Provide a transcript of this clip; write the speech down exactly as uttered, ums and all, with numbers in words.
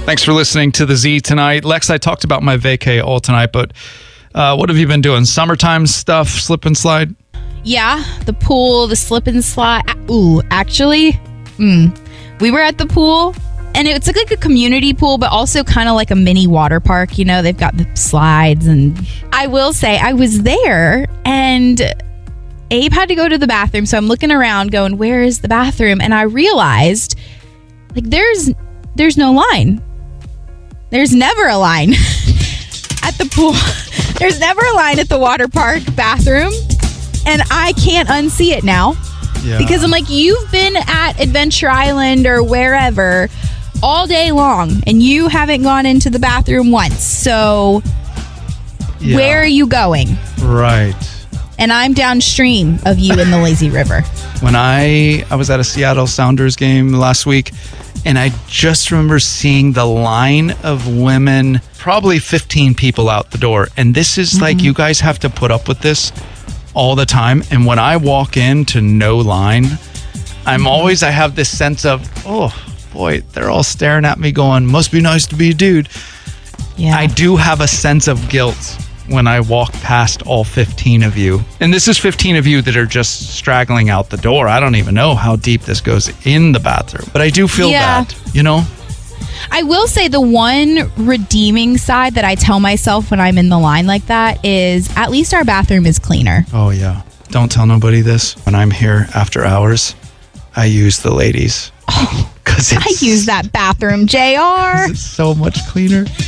Thanks for listening to the Z tonight. Lex, I talked about my vacay all tonight, but uh, what have you been doing? Summertime stuff, slip and slide? Yeah, the pool, the slip and slide. Ooh, actually, mm, we were at the pool, and it's like a community pool, but also kind of like a mini water park. You know, they've got the slides, and I will say I was there, and Abe had to go to the bathroom, so I'm looking around going, where is the bathroom? And I realized, like, there's there's no line. There's never a line at the pool. There's never a line at the water park bathroom. And I can't unsee it now. Yeah. Because I'm like, you've been at Adventure Island or wherever all day long, and you haven't gone into the bathroom once. So yeah. Where are you going? Right. And I'm downstream of you in the lazy river. When I, I was at a Seattle Sounders game last week, and I just remember seeing the line of women, probably fifteen people out the door. And this is mm-hmm. like, you guys have to put up with this all the time. And when I walk into no line, I'm mm-hmm. always, I have this sense of, oh boy, they're all staring at me going, must be nice to be a dude. Yeah. I do have a sense of guilt when I walk past all fifteen of you. And this is fifteen of you that are just straggling out the door. I don't even know how deep this goes in the bathroom, but I do feel yeah. bad, you know? I will say the one redeeming side that I tell myself when I'm in the line like that is at least our bathroom is cleaner. Oh, yeah. Don't tell nobody this. When I'm here after hours, I use the ladies. Oh, I use that bathroom, J R. It's so much cleaner.